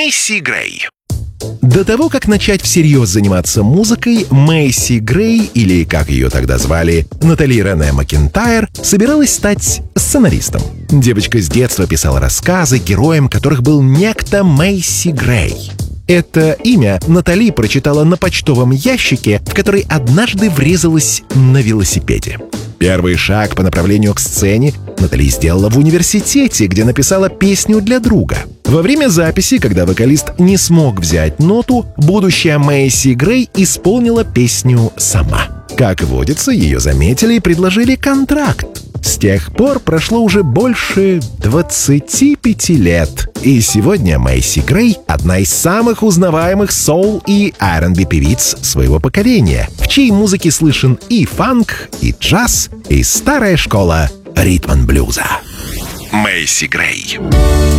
Мэйси Грей. До того, как начать всерьез заниматься музыкой, Мэйси Грей, или, как ее тогда звали, Натали Рене Макентайр, собиралась стать сценаристом. Девочка с детства писала рассказы, героем которых был некто Мэйси Грей. Это имя Натали прочитала на почтовом ящике, в который однажды врезалась на велосипеде. Первый шаг по направлению к сцене Натали сделала в университете, где написала песню для друга. Во время записи, когда вокалист не смог взять ноту, будущая Мэйси Грей исполнила песню сама. Как водится, ее заметили и предложили контракт. С тех пор прошло уже больше 25 лет. И сегодня Мэйси Грей — одна из самых узнаваемых соул и R&B певиц своего поколения, в чьей музыке слышен и фанк, и джаз, и старая школа ритм-н-блюза. Мэйси Грей.